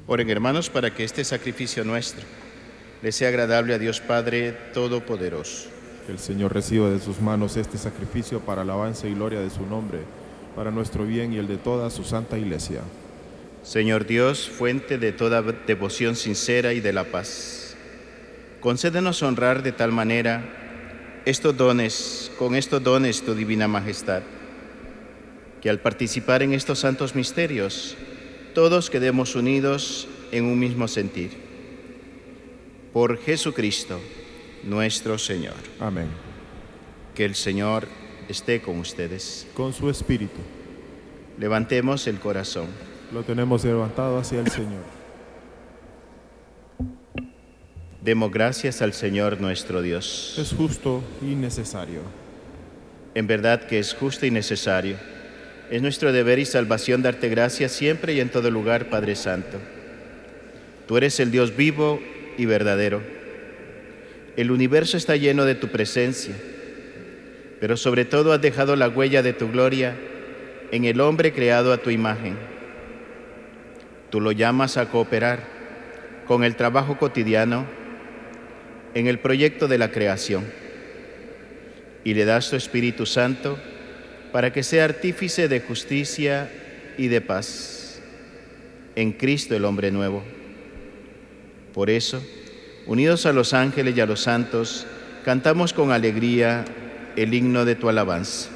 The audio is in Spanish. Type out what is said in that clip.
Oren, hermanos, para que este sacrificio nuestro le sea agradable a Dios Padre Todopoderoso. Que el Señor reciba de sus manos este sacrificio para alabanza y gloria de su nombre, para nuestro bien y el de toda su santa Iglesia. Señor Dios, fuente de toda devoción sincera y de la paz, concédenos honrar de tal manera con estos dones tu divina majestad, que al participar en estos santos misterios, todos quedemos unidos en un mismo sentir. Por Jesucristo, nuestro Señor. Amén. Que el Señor esté con ustedes. Con su espíritu. Levantemos el corazón. Lo tenemos levantado hacia el Señor. Demos gracias al Señor nuestro Dios. Es justo y necesario. En verdad que es justo y necesario. Es nuestro deber y salvación darte gracias siempre y en todo lugar, Padre Santo. Tú eres el Dios vivo y verdadero. El universo está lleno de tu presencia, pero sobre todo has dejado la huella de tu gloria en el hombre creado a tu imagen. Tú lo llamas a cooperar con el trabajo cotidiano en el proyecto de la creación y le das tu Espíritu Santo para que sea artífice de justicia y de paz en Cristo el hombre nuevo. Por eso, unidos a los ángeles y a los santos, cantamos con alegría el himno de tu alabanza.